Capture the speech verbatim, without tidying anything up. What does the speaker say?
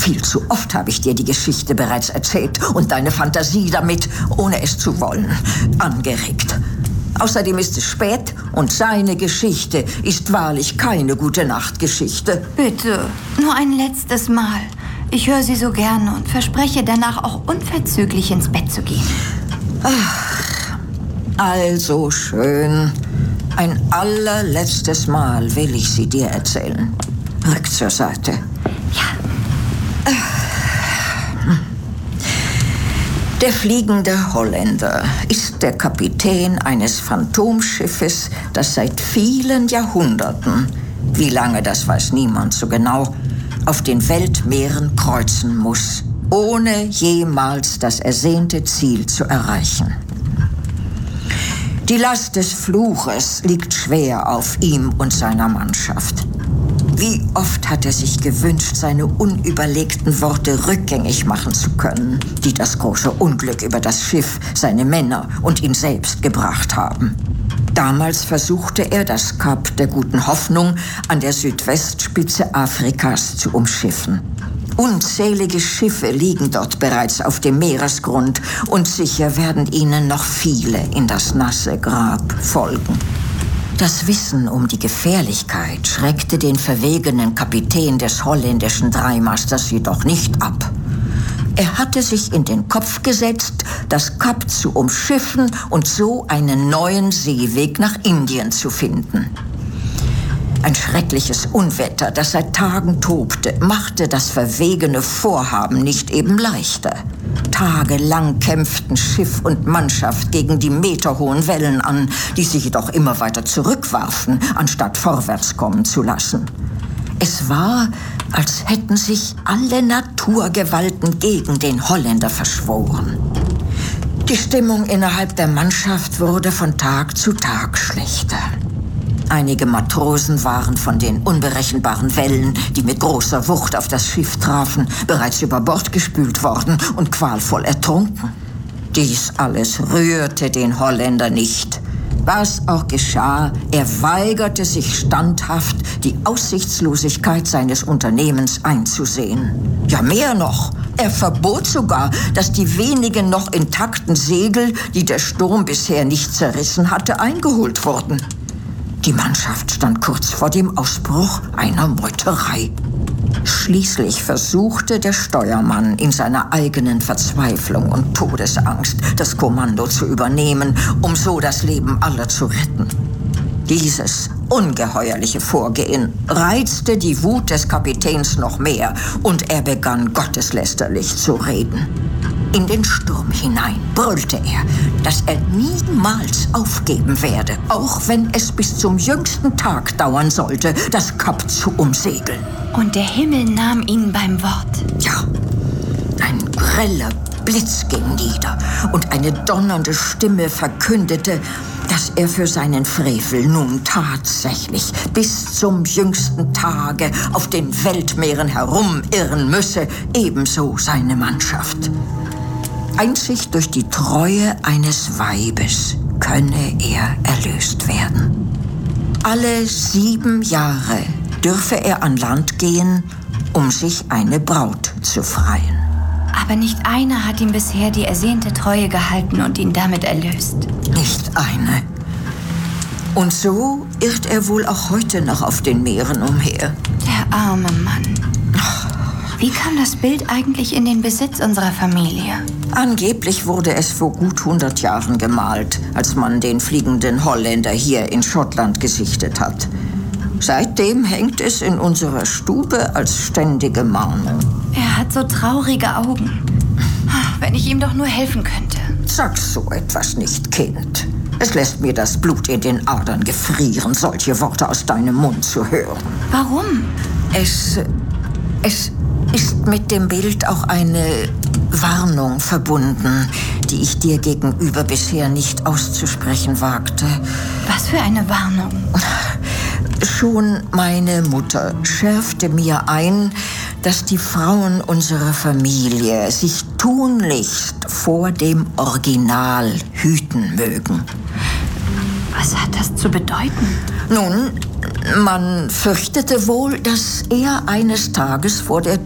Viel zu oft habe ich dir die Geschichte bereits erzählt und deine Fantasie damit, ohne es zu wollen, angeregt. Außerdem ist es spät und seine Geschichte ist wahrlich keine Gute-Nacht-Geschichte. Bitte, nur ein letztes Mal. Ich höre sie so gerne und verspreche danach auch unverzüglich ins Bett zu gehen. Ach, also schön. Ein allerletztes Mal will ich sie dir erzählen. Rück zur Seite. Ja. Der fliegende Holländer ist der Kapitän eines Phantomschiffes, das seit vielen Jahrhunderten, wie lange das weiß niemand so genau, auf den Weltmeeren kreuzen muss, ohne jemals das ersehnte Ziel zu erreichen. Die Last des Fluches liegt schwer auf ihm und seiner Mannschaft. Wie oft hat er sich gewünscht, seine unüberlegten Worte rückgängig machen zu können, die das große Unglück über das Schiff, seine Männer und ihn selbst gebracht haben. Damals versuchte er, das Kap der Guten Hoffnung an der Südwestspitze Afrikas zu umschiffen. Unzählige Schiffe liegen dort bereits auf dem Meeresgrund und sicher werden ihnen noch viele in das nasse Grab folgen. Das Wissen um die Gefährlichkeit schreckte den verwegenen Kapitän des holländischen Dreimasters jedoch nicht ab. Er hatte sich in den Kopf gesetzt, das Kap zu umschiffen und so einen neuen Seeweg nach Indien zu finden. Ein schreckliches Unwetter, das seit Tagen tobte, machte das verwegene Vorhaben nicht eben leichter. Tagelang kämpften Schiff und Mannschaft gegen die meterhohen Wellen an, die sie jedoch immer weiter zurückwarfen, anstatt vorwärts kommen zu lassen. Es war, als hätten sich alle Naturgewalten gegen den Holländer verschworen. Die Stimmung innerhalb der Mannschaft wurde von Tag zu Tag schlechter. Einige Matrosen waren von den unberechenbaren Wellen, die mit großer Wucht auf das Schiff trafen, bereits über Bord gespült worden und qualvoll ertrunken. Dies alles rührte den Holländer nicht. Was auch geschah, er weigerte sich standhaft, die Aussichtslosigkeit seines Unternehmens einzusehen. Ja, mehr noch. Er verbot sogar, dass die wenigen noch intakten Segel, die der Sturm bisher nicht zerrissen hatte, eingeholt wurden. Die Mannschaft stand kurz vor dem Ausbruch einer Meuterei. Schließlich versuchte der Steuermann in seiner eigenen Verzweiflung und Todesangst das Kommando zu übernehmen, um so das Leben aller zu retten. Dieses ungeheuerliche Vorgehen reizte die Wut des Kapitäns noch mehr und er begann gotteslästerlich zu reden. In den Sturm hinein brüllte er, dass er niemals aufgeben werde, auch wenn es bis zum jüngsten Tag dauern sollte, das Kap zu umsegeln. Und der Himmel nahm ihn beim Wort. Ja, ein greller Blitz ging nieder und eine donnernde Stimme verkündete, dass er für seinen Frevel nun tatsächlich bis zum jüngsten Tage auf den Weltmeeren herumirren müsse, ebenso seine Mannschaft. Einzig durch die Treue eines Weibes könne er erlöst werden. Alle sieben Jahre dürfe er an Land gehen, um sich eine Braut zu freien. Aber nicht einer hat ihm bisher die ersehnte Treue gehalten und ihn damit erlöst. Nicht eine. Und so irrt er wohl auch heute noch auf den Meeren umher. Der arme Mann. Wie kam das Bild eigentlich in den Besitz unserer Familie? Angeblich wurde es vor gut hundert Jahren gemalt, als man den fliegenden Holländer hier in Schottland gesichtet hat. Seitdem hängt es in unserer Stube als ständige Mahnung. Er hat so traurige Augen. Wenn ich ihm doch nur helfen könnte. Sag so etwas nicht, Kind. Es lässt mir das Blut in den Adern gefrieren, solche Worte aus deinem Mund zu hören. Warum? Es... es ist mit dem Bild auch eine Warnung verbunden, die ich dir gegenüber bisher nicht auszusprechen wagte. Was für eine Warnung? Schon meine Mutter schärfte mir ein, dass die Frauen unserer Familie sich tunlichst vor dem Original hüten mögen. Was hat das zu bedeuten? Nun, man fürchtete wohl, dass er eines Tages vor der